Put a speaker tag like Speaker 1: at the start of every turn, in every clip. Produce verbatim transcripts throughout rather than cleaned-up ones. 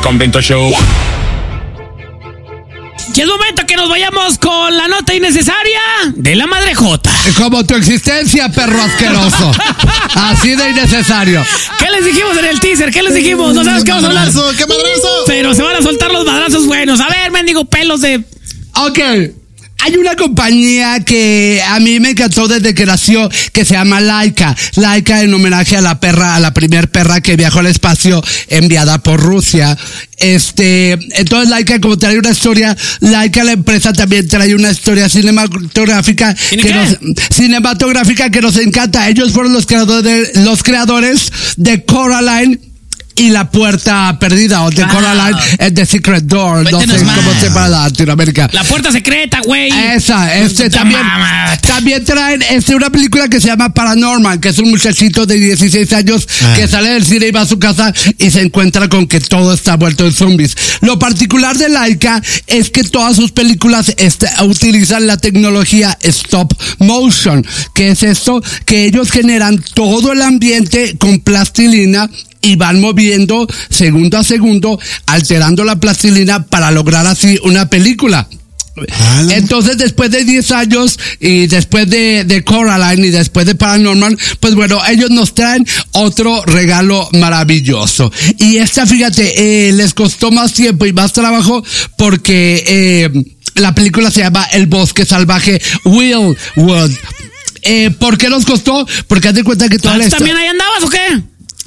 Speaker 1: Completo Show.
Speaker 2: Y es momento que nos vayamos con la nota innecesaria de la Madre Jota.
Speaker 3: Como tu existencia, perro asqueroso. Así de innecesario.
Speaker 2: ¿Qué les dijimos en el teaser? ¿Qué les dijimos? No sabes qué vamos a hablar.
Speaker 4: ¿Qué madrazo?
Speaker 2: Pero se van a soltar los madrazos buenos. A ver, mendigo pelos de...
Speaker 3: Ok. Hay una compañía que a mí me encantó desde que nació, que se llama Laika. Laika en homenaje a la perra, a la primer perra que viajó al espacio enviada por Rusia. Este, entonces Laika, como trae una historia, Laika la empresa también trae una historia cinematográfica que nos, cinematográfica que nos encanta. Ellos fueron los creadores de, los creadores de Coraline y La Puerta Perdida, o The ah. Coraline and the Secret Door.
Speaker 2: Cuéntenos
Speaker 3: no sé
Speaker 2: más.
Speaker 3: cómo se para Latinoamérica.
Speaker 2: La Puerta Secreta, güey.
Speaker 3: Esa, este también, también traen este, una película que se llama Paranormal, que es un muchachito de dieciséis años ah. que sale del cine y va a su casa y se encuentra con que todo está vuelto en zombies. Lo particular de Laika es que todas sus películas este, utilizan la tecnología stop motion. ¿Qué es esto? Que ellos generan todo el ambiente con plastilina y van moviendo segundo a segundo, alterando la plastilina para lograr así una película. Vale. Entonces, después de diez años y después de, de Coraline y después de Paranormal, pues bueno, ellos nos traen otro regalo maravilloso. Y esta, fíjate, eh, les costó más tiempo y más trabajo porque eh, la película se llama El Bosque Salvaje Wildwood. Eh, ¿Por qué nos costó? Porque haz de cuenta que toda la historia...
Speaker 2: ¿También ahí andabas o qué?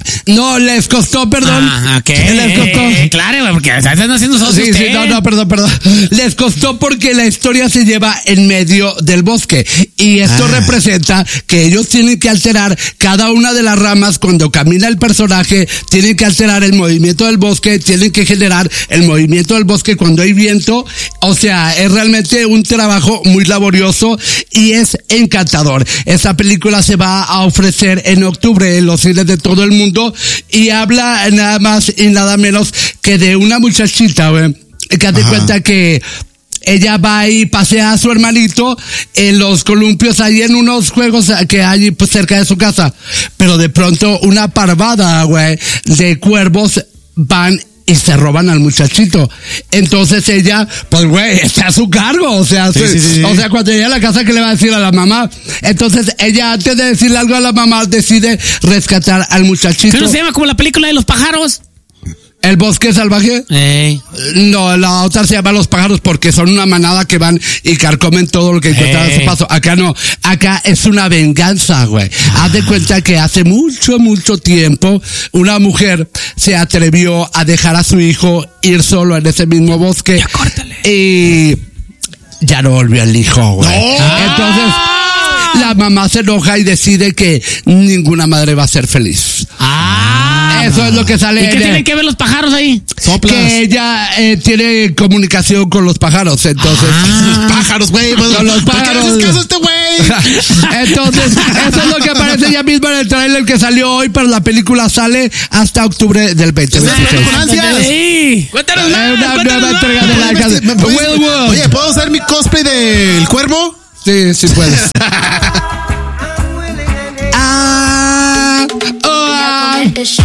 Speaker 3: No, les costó, perdón.
Speaker 2: Ah, ¿qué?
Speaker 3: Les costó.
Speaker 2: Claro, güey, porque están haciendo sosos.
Speaker 3: Sí, sí, no, no, perdón, perdón. Les costó porque la historia se lleva en medio del bosque. Y esto ah. representa que ellos tienen que alterar cada una de las ramas cuando camina el personaje, tienen que alterar el movimiento del bosque, tienen que generar el movimiento del bosque cuando hay viento. O sea, es realmente un trabajo muy laborioso y es encantador. Esta película se va a ofrecer en octubre en los cines de todo el mundo. Y habla nada más y nada menos que de una muchachita, güey, que hace cuenta que ella va y pasea a su hermanito en los columpios ahí en unos juegos que hay pues cerca de su casa. Pero de pronto una parvada, güey, de cuervos van y se roban al muchachito. Entonces ella, pues güey, está a su cargo, o sea, sí, sí, sí. o sea, cuando llega a la casa, ¿qué le va a decir a la mamá? Entonces ella, antes de decirle algo a la mamá, decide rescatar al muchachito.
Speaker 2: ¿Qué no se llama como la película de los pájaros?
Speaker 3: ¿El Bosque Salvaje?
Speaker 2: Ey.
Speaker 3: No, la otra se llama Los Pájaros porque son una manada que van y carcomen todo lo que encuentran a su paso. Acá no, acá es una venganza, güey. Ah. Haz de cuenta que hace mucho, mucho tiempo una mujer se atrevió a dejar a su hijo ir solo en ese mismo bosque.
Speaker 2: Ya córtale.
Speaker 3: Y ya no volvió el hijo, güey.
Speaker 2: No.
Speaker 3: Entonces, la mamá se enoja y decide que ninguna madre va a ser feliz.
Speaker 2: Ah.
Speaker 3: Eso es lo que sale.
Speaker 2: ¿Y qué tienen que ver los pájaros ahí?
Speaker 3: Soplas. Que ella eh, tiene comunicación con los pájaros, entonces.
Speaker 4: Ah. Los pájaros, güey.
Speaker 3: Con los pájaros.
Speaker 4: ¿Por qué le haces caso a este güey?
Speaker 3: Entonces, eso es lo que aparece ya mismo en el trailer que salió hoy, pero la película sale hasta octubre del veinte veintiséis.
Speaker 2: Sí. Cuéntanos más.
Speaker 3: Una
Speaker 2: cuéntanos
Speaker 3: nueva
Speaker 2: más.
Speaker 3: entrega de la casa.
Speaker 4: Oye, ¿puedo hacer mi cosplay del cuervo?
Speaker 3: Sí, sí puedes. ah, oh, ah.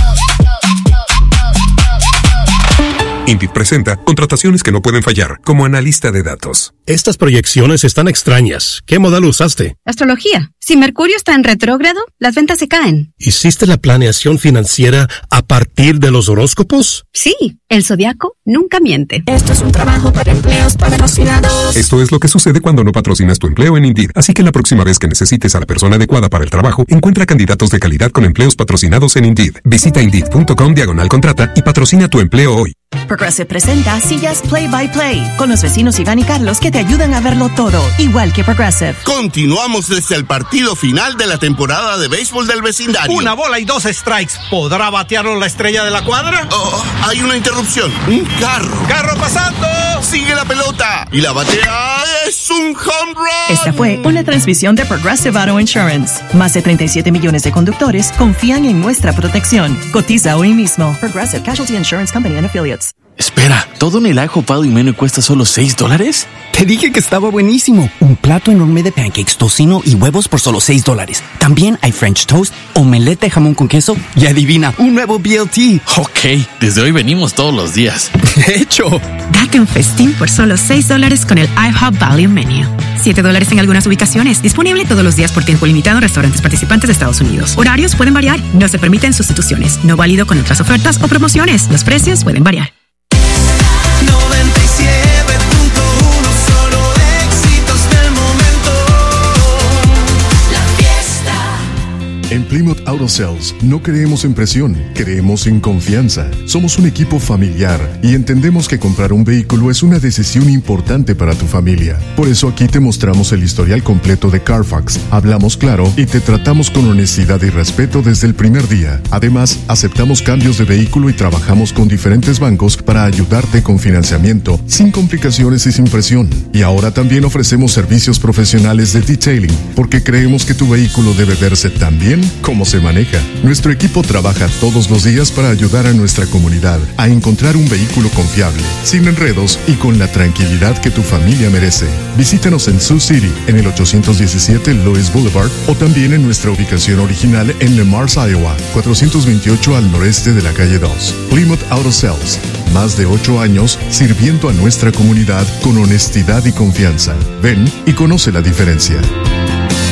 Speaker 5: Indeed presenta contrataciones que no pueden fallar, como analista de datos.
Speaker 6: Estas proyecciones están extrañas. ¿Qué modelo usaste?
Speaker 7: Astrología. Si Mercurio está en retrógrado, las ventas se caen.
Speaker 6: ¿Hiciste la planeación financiera a partir de los horóscopos?
Speaker 7: Sí, el zodiaco nunca miente.
Speaker 8: Esto es un trabajo para empleos patrocinados.
Speaker 5: Esto es lo que sucede cuando no patrocinas tu empleo en Indeed. Así que la próxima vez que necesites a la persona adecuada para el trabajo, encuentra candidatos de calidad con empleos patrocinados en Indeed. Visita Indeed.com diagonal contrata y patrocina tu empleo hoy.
Speaker 9: Progressive presenta Sillas Play by Play con los vecinos Iván y Carlos que te ayudan a verlo todo, igual que Progressive.
Speaker 10: Continuamos desde el partido final de la temporada de béisbol del vecindario.
Speaker 11: Una bola y dos strikes. ¿Podrá batearlo la estrella de la cuadra?
Speaker 10: Oh, hay una interrupción. Un carro.
Speaker 11: ¡Carro pasando!
Speaker 10: Sigue la pelota y la batea es un home run.
Speaker 9: Esta fue una transmisión de Progressive Auto Insurance. Más de treinta y siete millones de conductores confían en nuestra protección. Cotiza hoy mismo. Progressive Casualty Insurance Company and Affiliates.
Speaker 1: Espera, ¿todo en el ajo pado y meno cuesta solo seis dólares?
Speaker 12: Te dije que estaba buenísimo. Un plato enorme de pancakes, tocino y huevos por solo seis dólares. También hay French toast, omelette de jamón con queso y adivina, un nuevo B L T.
Speaker 1: Ok, desde hoy venimos todos los días.
Speaker 12: De hecho.
Speaker 13: Date un festín por solo seis dólares con el IHOP Value Menu. siete dólares en algunas ubicaciones. Disponible todos los días por tiempo limitado en restaurantes participantes de Estados Unidos. Horarios pueden variar. No se permiten sustituciones. No válido con otras ofertas o promociones. Los precios pueden variar.
Speaker 14: noventa y siete punto uno solo éxitos del momento. La fiesta.
Speaker 15: En Plymouth Auto Sales no creemos en presión, creemos en confianza. Somos un equipo familiar y entendemos que comprar un vehículo es una decisión importante para tu familia. Por eso aquí te mostramos el historial completo de Carfax, hablamos claro y te tratamos con honestidad y respeto desde el primer día. Además, aceptamos cambios de vehículo y trabajamos con diferentes bancos para ayudarte con financiamiento, sin complicaciones y sin presión. Y ahora también ofrecemos servicios profesionales de detailing, porque creemos que tu vehículo debe verse tan bien como se maneja. Nuestro equipo trabaja todos los días para ayudar a nuestra comunidad a encontrar un vehículo confiable, sin enredos y con la tranquilidad que tu familia merece. Visítanos en Sioux City, en el ochocientos diecisiete Louis Boulevard, o también en nuestra ubicación original en Le Mars, Iowa, cuatrocientos veintiocho al noreste de la calle dos. Plymouth Auto Sales, más de ocho años sirviendo a nuestra comunidad con honestidad y confianza. Ven y conoce la diferencia.